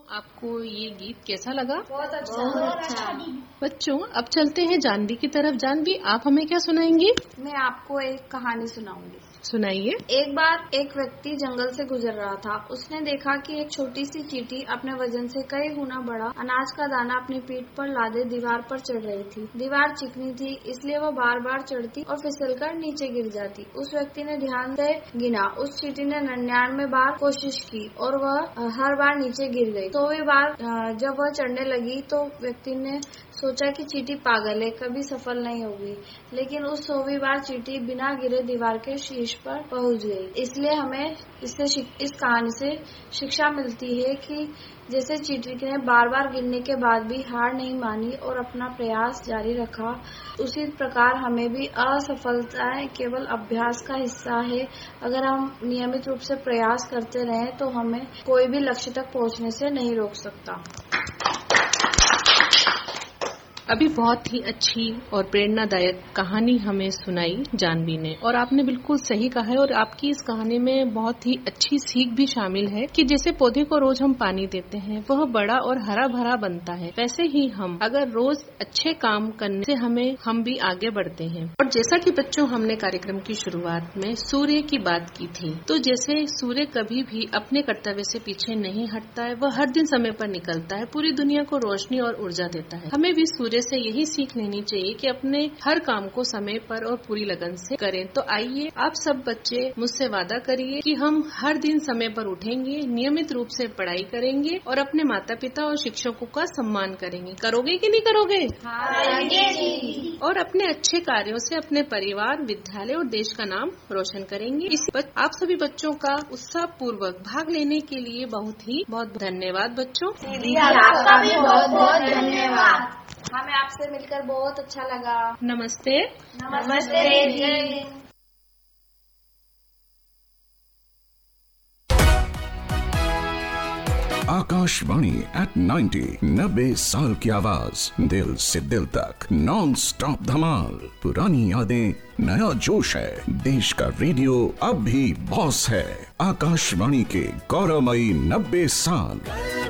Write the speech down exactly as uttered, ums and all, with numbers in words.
आपको ये गीत कैसा लगा? बहुत अच्छा, बहुत अच्छा। बच्चों, अब चलते हैं जानवी की तरफ। जानवी, आप हमें क्या सुनाएंगी? मैं आपको एक कहानी सुनाऊंगी। सुनाइए। एक बार एक व्यक्ति जंगल से गुजर रहा था। उसने देखा कि एक छोटी सी चींटी अपने वजन से कई गुना बड़ा अनाज का दाना अपनी पीठ पर लादे दीवार पर चढ़ रही थी। दीवार चिकनी थी, इसलिए वह बार बार चढ़ती और फिसलकर नीचे गिर जाती। उस व्यक्ति ने ध्यान से गिना। उस चींटी ने निन्यानवे बार कोशिश की और वह हर बार नीचे गिर गई। सौवीं बार जब वह चढ़ने लगी तो व्यक्ति ने सोचा कि चींटी पागल है, कभी सफल नहीं होगी। लेकिन उस सौवीं बार चींटी बिना गिरे दीवार के शीर्ष पर पहुंच गई। इसलिए हमें इससे इस कहानी से शिक्षा मिलती है कि जैसे चींटी ने बार बार गिरने के बाद भी हार नहीं मानी और अपना प्रयास जारी रखा, उसी प्रकार हमें भी असफलताएं केवल अभ्यास का हिस्सा है। अगर हम नियमित रूप से प्रयास करते रहें तो हमें कोई भी लक्ष्य तक पहुंचने से नहीं रोक सकता। अभी बहुत ही अच्छी और प्रेरणादायक कहानी हमें सुनाई जानवी ने, और आपने बिल्कुल सही कहा है। और आपकी इस कहानी में बहुत ही अच्छी सीख भी शामिल है कि जैसे पौधे को रोज हम पानी देते हैं, वह बड़ा और हरा भरा बनता है, वैसे ही हम अगर रोज अच्छे काम करने से हमें हम भी आगे बढ़ते हैं। और जैसा कि बच्चों, हमने कार्यक्रम की शुरुआत में सूर्य की बात की थी, तो जैसे सूर्य कभी भी अपने कर्तव्य से पीछे नहीं हटता है, वह हर दिन समय पर निकलता है, पूरी दुनिया को रोशनी और ऊर्जा देता है। हमें भी सूर्य से यही सीख लेनी चाहिए कि अपने हर काम को समय पर और पूरी लगन से करें। तो आइए आप सब बच्चे मुझसे वादा करिए कि हम हर दिन समय पर उठेंगे, नियमित रूप से पढ़ाई करेंगे और अपने माता पिता और शिक्षकों का सम्मान करेंगे। करोगे कि नहीं करोगे? हाँ। और अपने अच्छे कार्यों से अपने परिवार, विद्यालय और देश का नाम रोशन करेंगे। इस आप सभी बच्चों का उत्साह पूर्वक भाग लेने के लिए बहुत ही बहुत धन्यवाद बच्चों। आपका भी बहुत बहुत धन्यवाद। हमें आपसे मिलकर बहुत अच्छा लगा। नमस्ते। नमस्ते जी। आकाशवाणी एट नाइन्टी, नब्बे साल की आवाज, दिल से दिल तक, नॉन स्टॉप धमाल। पुरानी यादें, नया जोश है, देश का रेडियो अब भी बॉस है। आकाशवाणी के गौरवमयी नब्बे साल।